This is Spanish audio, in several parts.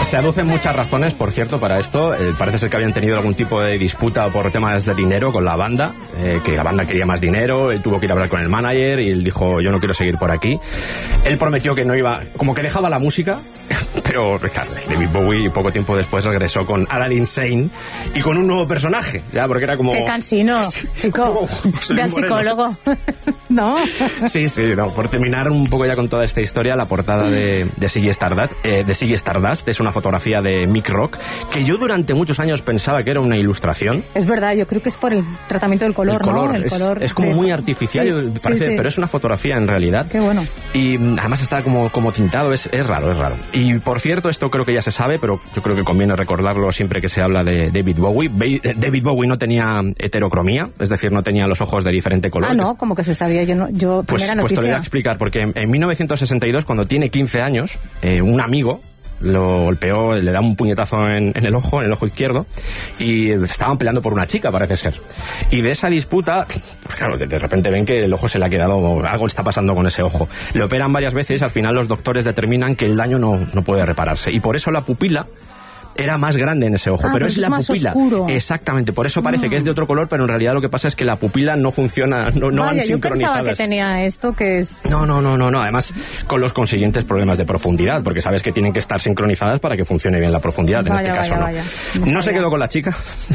Se aducen muchas razones, por cierto, para esto. Parece ser que habían tenido algún tipo de disputa por temas de dinero con la banda, que la banda quería más dinero, él tuvo que ir a hablar con el manager y él dijo, yo no quiero seguir por aquí. Él prometió que no iba, como que dejaba la música, pero claro, David Bowie poco tiempo después regresó con Aladdin Insane y con un nuevo personaje, ya, porque era como... Qué cansino, chico, ve al psicólogo. ¿No? Sí, no, por terminar un poco ya con toda esta historia, la portada de Ziggy Stardust es una fotografía de Mick Rock, que yo durante muchos años pensaba que era una ilustración. Es verdad, yo creo que es por el tratamiento del color, ¿no? El color es como muy artificial, parece, pero es una fotografía en realidad. Qué bueno. Y además está como tintado, es raro. Y por cierto, esto creo que ya se sabe, pero yo creo que conviene recordarlo siempre que se habla de David Bowie. David Bowie no tenía heterocromía, es decir, no tenía los ojos de diferente color. Ah, no, como que se sabía, yo pues te lo voy a explicar, porque en 1962, cuando tiene 15 años, un amigo lo golpeó, le da un puñetazo en el ojo izquierdo, y estaban peleando por una chica, parece ser. Y de esa disputa, pues claro, de repente ven que el ojo se le ha quedado, algo está pasando con ese ojo. Le operan varias veces, al final los doctores determinan que el daño no puede repararse. Y por eso la pupila era más grande en ese ojo, pero es la pupila. Oscuro. Exactamente, por eso parece que es de otro color, pero en realidad lo que pasa es que la pupila no funciona, no van sincronizadas. Yo pensaba que tenía esto, que es... No, además con los consiguientes problemas de profundidad, porque sabes que tienen que estar sincronizadas para que funcione bien la profundidad, en este caso no se quedó con la chica,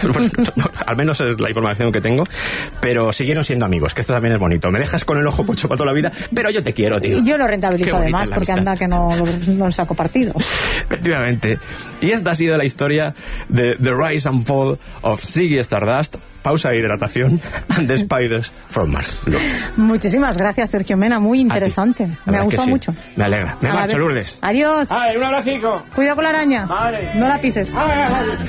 al menos es la información que tengo, pero siguieron siendo amigos, que esto también es bonito. Me dejas con el ojo pocho para toda la vida, pero yo te quiero, tío. Y yo lo rentabilizo además, porque anda que no saco partido. Efectivamente. Y esta ha sido la historia de The Rise and Fall of Ziggy Stardust. Pausa de hidratación and the Spiders from Mars. Muchísimas gracias, Sergio Mena, muy interesante. Me ha gustado mucho. Me alegra. Me marcho, Lourdes. Adiós. Ay, un abracico. Cuidado con la araña. Vale. No la pises.